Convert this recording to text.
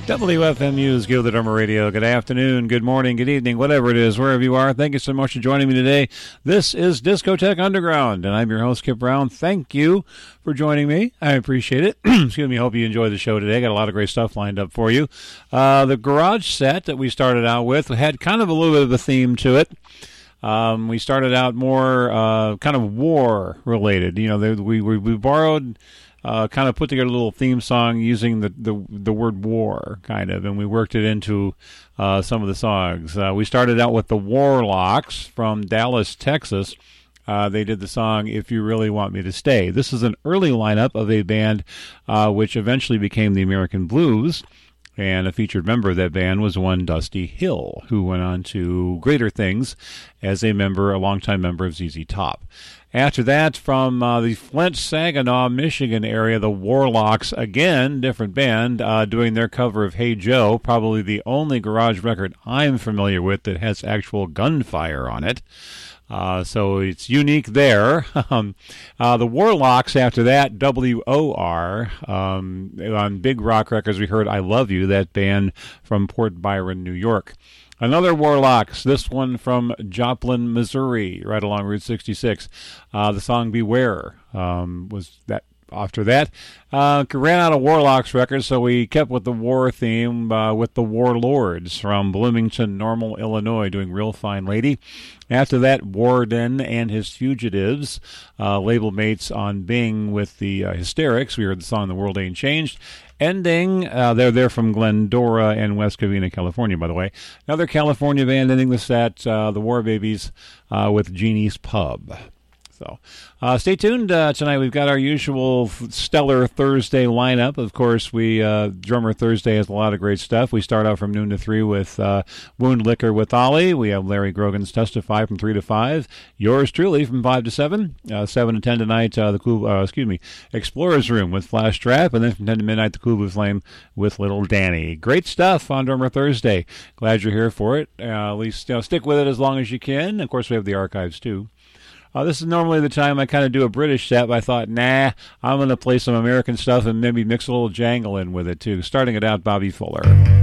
WFMU's Gil the Drummer Radio. Good afternoon, good morning, good evening, whatever it is, wherever you are. Thank you so much for joining me today. This is Discotheque Underground, and I'm your host, Kip Brown. Thank you for joining me. I appreciate it. Excuse me. Hope you enjoy the show today. Got a lot of great stuff lined up for you. The garage set that we started out with had kind of a little bit of a theme to it. We started out more kind of war related. You know, we borrowed. Kind of put together a little theme song using the word war, kind of, and we worked it into some of the songs. We started out with the Warlocks from Dallas, Texas. They did the song "If You Really Want Me to Stay." This is an early lineup of a band which eventually became the American Blues, and a featured member of that band was one Dusty Hill, who went on to greater things as a longtime member of ZZ Top. After that, from the Flint, Saginaw, Michigan area, the Warlocks, again, different band, doing their cover of Hey Joe, probably the only garage record I'm familiar with that has actual gunfire on it. So it's unique there. The Warlocks, after that, WOR, on Big Rock Records, we heard I Love You, that band from Port Byron, New York. Another Warlocks, this one from Joplin, Missouri, right along Route 66. The song Beware was that. After that, ran out of Warlocks records, so we kept with the war theme with the Warlords from Bloomington, Normal, Illinois, doing Real Fine Lady. After that, Warden and His Fugitives, label mates on Bing with the Hysterics. We heard the song The World Ain't Changed. Ending, they're from Glendora and West Covina, California, by the way. Another California band ending the set, the War Babies with Jeannie's Pub. So stay tuned. Tonight we've got our usual stellar Thursday lineup. Of course, Drummer Thursday has a lot of great stuff. We start out from noon to 3 with Wound Liquor with Ollie. We have Larry Grogan's Testify from 3 to 5. Yours truly from 5 to 7. 7 to 10 tonight, the Explorer's Room with Flash Trap. And then from 10 to midnight, the Cool Blue Flame with Little Danny. Great stuff on Drummer Thursday. Glad you're here for it. At least stick with it as long as you can. Of course, we have the archives, too. This is normally the time I kind of do a British set, but I thought, I'm going to play some American stuff and maybe mix a little jangle in with it, too. Starting it out, Bobby Fuller.